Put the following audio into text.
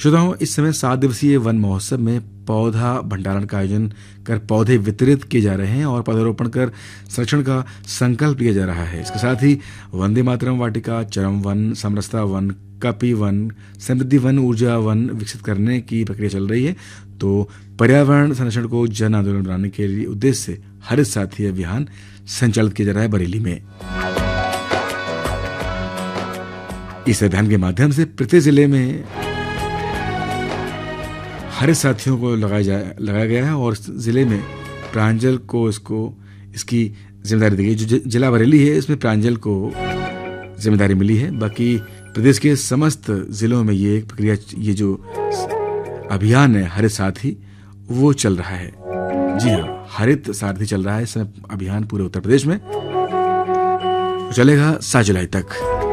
श्रोताओं, इस समय 7 दिवसीय वन महोत्सव में पौधा भंडारण का आयोजन कर पौधे वितरित किए जा रहे हैं और पौधारोपण कर संरक्षण का संकल्प लिया जा रहा है। इसके साथ ही वंदे मातरम वाटिका, चरम वन, समरसता वन, कपि वन, समृद्धि वन, ऊर्जा वन विकसित करने की प्रक्रिया चल रही है। तो पर्यावरण संरक्षण को जन आंदोलन बनाने के लिए उद्देश्य से हरित साथी अभियान संचालित किया जा रहा है बरेली में। इस अभियान के माध्यम से प्रत्येक जिले में हरित साथियों को लगाया गया है और जिले में प्रांजल को इसकी जिम्मेदारी दी गई। जो जिला बरेली है इसमें प्रांजल को जिम्मेदारी मिली है। बाकी प्रदेश के समस्त जिलों में ये प्रक्रिया, ये जो अभियान है हरित साथी, वो चल रहा है। जी हाँ, हरित सारथी चल रहा है इस समय अभियान पूरे उत्तर प्रदेश में, चलेगा 7 जुलाई तक।